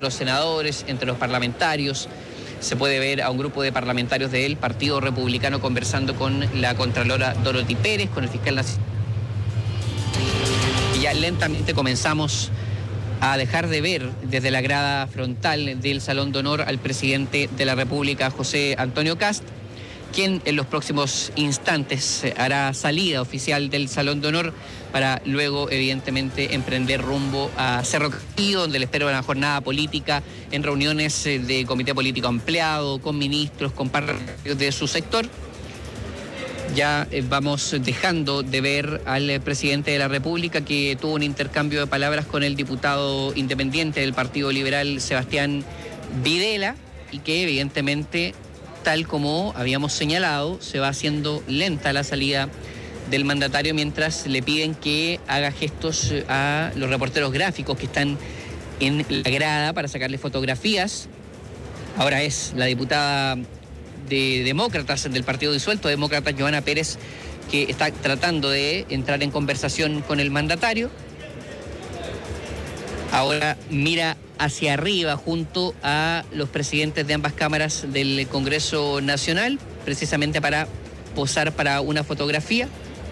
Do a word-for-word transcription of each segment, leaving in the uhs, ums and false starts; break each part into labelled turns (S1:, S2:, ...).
S1: entre los senadores, entre los parlamentarios. Se puede ver a un grupo de parlamentarios del Partido Republicano conversando con la Contralora Dorothy Pérez, con el fiscal nacional. Y ya lentamente comenzamos a dejar de ver desde la grada frontal del Salón de Honor al presidente de la República, José Antonio Kast, quien en los próximos instantes hará salida oficial del Salón de Honor para luego, evidentemente, emprender rumbo a Cerro Castillo, donde le espera una jornada política en reuniones de comité político ampliado, con ministros, con parlamentarios de su sector. Ya vamos dejando de ver al presidente de la República, que tuvo un intercambio de palabras con el diputado independiente del Partido Liberal, Sebastián Videla, y que evidentemente, tal como habíamos señalado, se va haciendo lenta la salida del mandatario mientras le piden que haga gestos a los reporteros gráficos que están en la grada para sacarle fotografías. Ahora es la diputada de Demócratas, del partido disuelto, Demócratas, Johanna Pérez, que está tratando de entrar en conversación con el mandatario. Ahora mira hacia arriba junto a los presidentes de ambas cámaras del Congreso Nacional, precisamente para posar para una fotografía.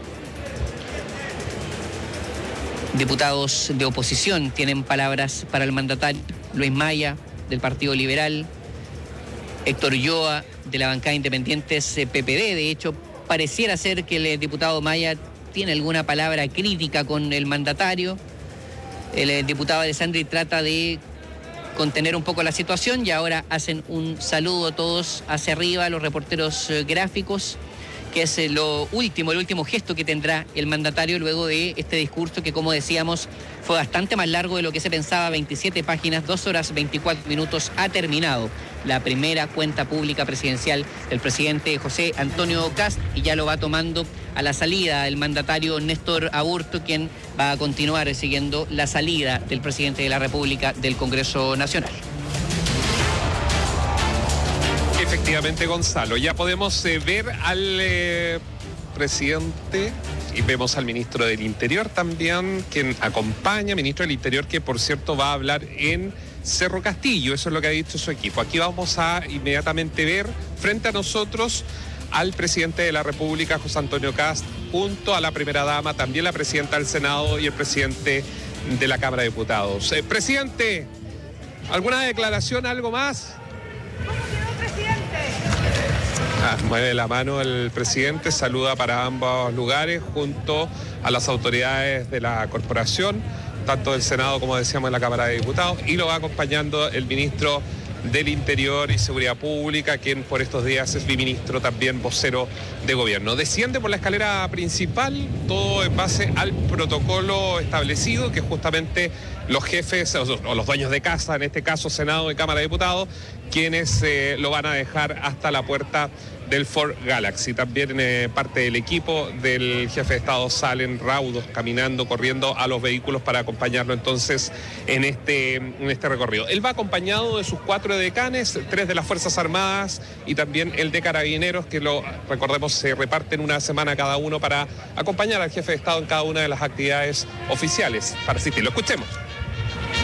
S1: Diputados de oposición tienen palabras para el mandatario: Luis Maya, del Partido Liberal, Héctor Ulloa, de la bancada Independientes P P D. De hecho, pareciera ser que el diputado Maya tiene alguna palabra crítica con el mandatario. El diputado Alessandri trata de contener un poco la situación y ahora hacen un saludo todos hacia arriba, los reporteros gráficos, que es lo último, el último gesto que tendrá el mandatario luego de este discurso que, como decíamos, fue bastante más largo de lo que se pensaba, veintisiete páginas, dos horas veinticuatro minutos. Ha terminado la primera cuenta pública presidencial del presidente José Antonio Kast y ya lo va tomando a la salida el mandatario Néstor Aburto, quien va a continuar siguiendo la salida del presidente de la República del Congreso Nacional.
S2: Efectivamente, Gonzalo, ya podemos eh, ver al eh, presidente y vemos al ministro del Interior también, quien acompaña, ministro del Interior, que por cierto va a hablar en Cerro Castillo. Eso es lo que ha dicho su equipo. Aquí vamos a inmediatamente ver frente a nosotros al presidente de la República, José Antonio Kast, junto a la primera dama, también la presidenta del Senado y el presidente de la Cámara de Diputados. Eh, presidente, ¿alguna declaración, algo más? Ah, mueve la mano el presidente, saluda para ambos lugares junto a las autoridades de la corporación, tanto del Senado como decíamos en la Cámara de Diputados, y lo va acompañando el ministro del Interior y Seguridad Pública, quien por estos días es biministro, también vocero de gobierno. Desciende por la escalera principal, todo en base al protocolo establecido, que justamente los jefes o los dueños de casa, en este caso Senado y Cámara de Diputados, quienes eh, lo van a dejar hasta la puerta del Ford Galaxy. También eh, parte del equipo del jefe de Estado salen raudos, caminando, corriendo a los vehículos para acompañarlo entonces en este, en este recorrido. Él va acompañado de sus cuatro decanes, tres de las Fuerzas Armadas y también el de Carabineros, que lo recordemos se reparten una semana cada uno para acompañar al jefe de Estado en cada una de las actividades oficiales para asistirlo. Escuchemos.